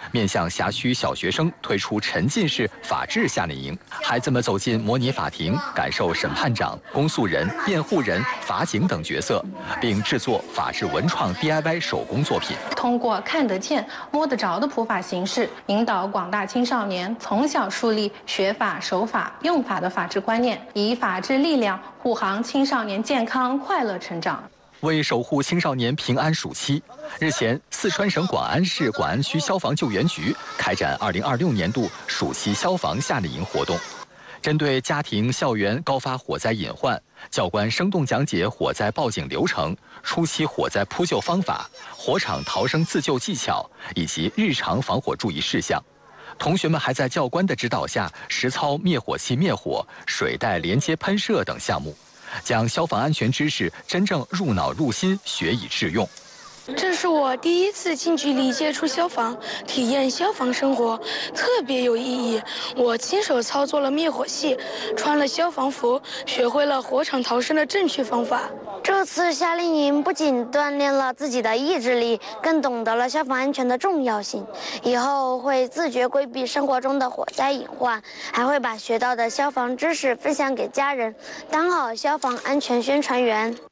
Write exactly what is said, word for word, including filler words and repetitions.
面向辖区小学生推出沉浸式法治夏令营，孩子们走进模拟法庭，感受审判长、公诉人、辩护人、法警等角色，并制作法治文创 D I Y 手工作品。 通过看得见、摸得着的普法形式，引导广大青少年从小树立学法、守法、用法的法治观念，以法治力量护航青少年健康快乐成长。 为守护青少年平安暑期，日前，四川省广安市广安区消防救援局开展二零二六年度暑期消防夏令营活动。针对家庭、校园高发火灾隐患，教官生动讲解火灾报警流程、初期火灾扑救方法、火场逃生自救技巧以及日常防火注意事项。同学们还在教官的指导下实操灭火器灭火、水带连接喷射等项目，将消防安全知识真正入脑入心，学以致用。 这是我第一次近距离接触消防，体验消防生活，特别有意义。我亲手操作了灭火器，穿了消防服，学会了火场逃生的正确方法。 这次夏令营不仅锻炼了自己的意志力，更懂得了消防安全的重要性。以后会自觉规避生活中的火灾隐患，还会把学到的消防知识分享给家人，当好消防安全宣传员。